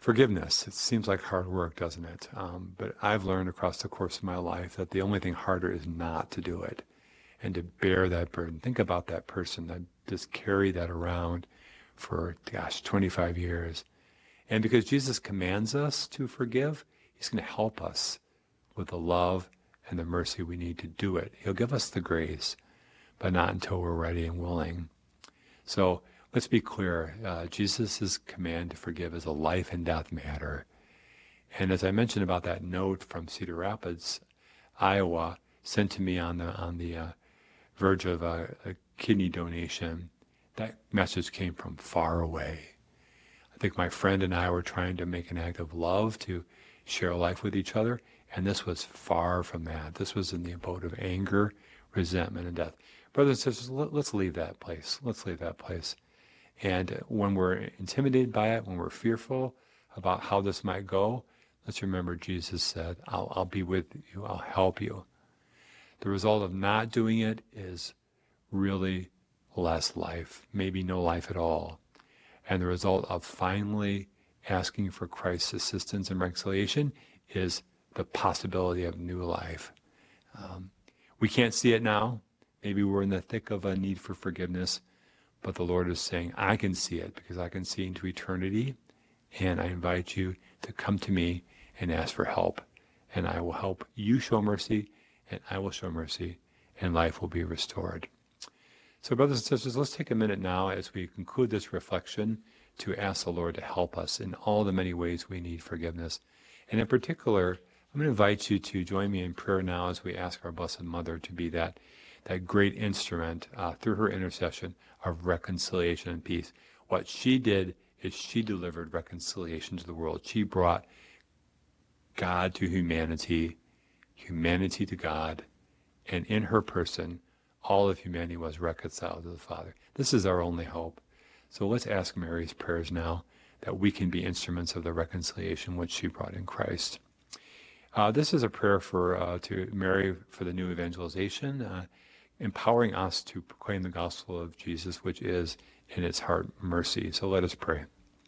Forgiveness. It seems like hard work, doesn't it? But I've learned across the course of my life that the only thing harder is not to do it and to bear that burden. Think about that person that just carried that around for, 25 years. And because Jesus commands us to forgive, he's going to help us with the love and the mercy we need to do it. He'll give us the grace, but not until we're ready and willing. So let's be clear. Jesus' command to forgive is a life and death matter. And as I mentioned about that note from Cedar Rapids, Iowa, sent to me on the verge of a kidney donation, that message came from far away. I think my friend and I were trying to make an act of love to share life with each other, and this was far from that. This was in the abode of anger, resentment, and death. Brothers and sisters, let's leave that place. Let's leave that place. And when we're intimidated by it, when we're fearful about how this might go, let's remember Jesus said, I'll be with you, I'll help you. The result of not doing it is really less life, maybe no life at all. And the result of finally asking for Christ's assistance and reconciliation is the possibility of new life. We can't see it now. Maybe we're in the thick of a need for forgiveness, but the Lord is saying, I can see it because I can see into eternity, and I invite you to come to me and ask for help, and I will help you show mercy, and I will show mercy, and life will be restored. So brothers and sisters, let's take a minute now as we conclude this reflection to ask the Lord to help us in all the many ways we need forgiveness. And in particular, I'm going to invite you to join me in prayer now as we ask our Blessed Mother to be that great instrument through her intercession of reconciliation and peace. What she did is she delivered reconciliation to the world. She brought God to humanity, humanity to God, and in her person, all of humanity was reconciled to the Father. This is our only hope. So let's ask Mary's prayers now that we can be instruments of the reconciliation which she brought in Christ. This is a prayer to Mary for the new evangelization, empowering us to proclaim the gospel of Jesus, which is in its heart mercy. So let us pray.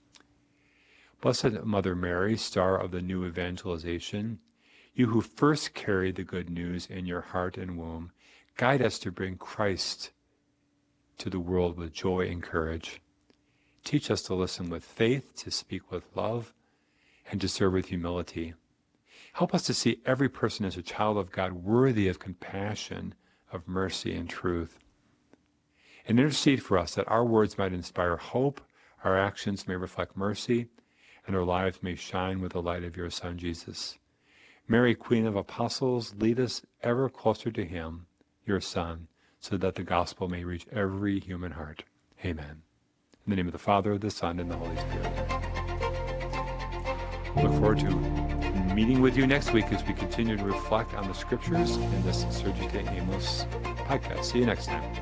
Blessed Mother Mary, star of the new evangelization, you who first carried the good news in your heart and womb, guide us to bring Christ to the world with joy and courage. Teach us to listen with faith, to speak with love, and to serve with humility. Help us to see every person as a child of God worthy of compassion, of mercy and truth. And intercede for us that our words might inspire hope, our actions may reflect mercy, and our lives may shine with the light of your Son, Jesus. Mary, Queen of Apostles, lead us ever closer to him, your Son, so that the gospel may reach every human heart. Amen. In the name of the Father, the Son, and the Holy Spirit. Look forward to meeting with you next week as we continue to reflect on the Scriptures in this Surgite Amos podcast. See you next time.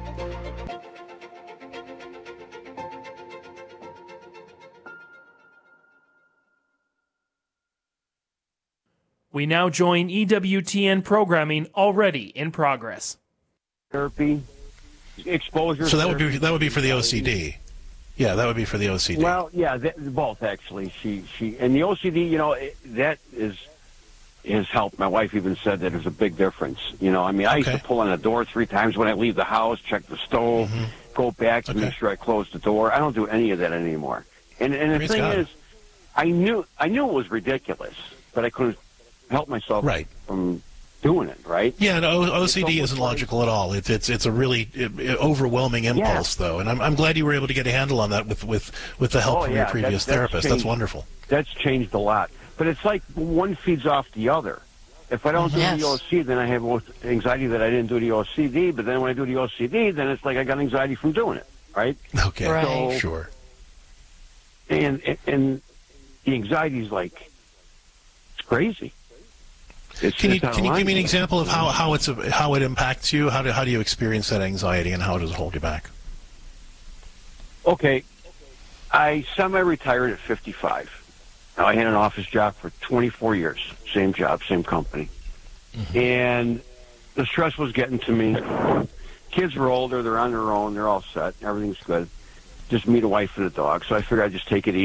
We now join EWTN programming already in progress. Therapy, exposure. So that would be for the OCD. Yeah, that would be for the OCD. Well, yeah, both actually. She and the OCD, that has helped. My wife even said that there's a big difference. I used to pull on the door 3 times when I leave the house, check the stove, go back to make sure I close the door. I don't do any of that anymore. And the Praise thing God. is, I knew it was ridiculous, but I couldn't help myself from doing it. Right? Yeah, no, OCD isn't logical at all. It's a really overwhelming impulse, though, and I'm glad you were able to get a handle on that with the help from your previous therapist. That's wonderful. That's changed a lot. But it's like one feeds off the other. If I don't do the OCD, then I have anxiety that I didn't do the OCD. But then when I do the OCD, then it's like I got anxiety from doing it. Right? Okay. Right. So, sure. And the anxiety is like it's crazy. Can you give me an example of how it impacts you? How do you experience that anxiety, and how does it hold you back? Okay, I semi-retired at 55. Now, I had an office job for 24 years, same job, same company, and the stress was getting to me. Kids were older; they're on their own, they're all set, everything's good. Just me, the wife, and the dog. So I figured I'd just take it easy.